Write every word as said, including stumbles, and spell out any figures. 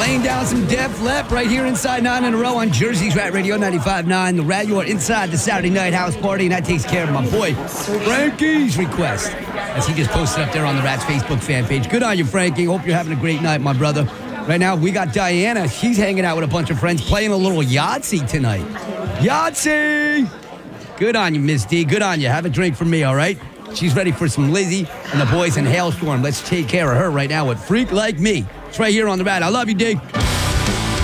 Laying down some Def Lep right here inside nine in a row on Jersey's Rat Radio ninety-five point nine. The Rat, you are inside the Saturday Night House Party, and that takes care of my boy Frankie's request, as he just posted up there on the Rat's Facebook fan page. Good on you, Frankie. Hope you're having a great night, my brother. Right now, we got Diana. She's hanging out with a bunch of friends, playing a little Yahtzee tonight. Yahtzee! Good on you, Miss D. Good on you. Have a drink for me, all right? She's ready for some Lizzie and the boys in Hailstorm. Let's take care of her right now with Freak Like Me. It's right here on the Rat. I love you, D.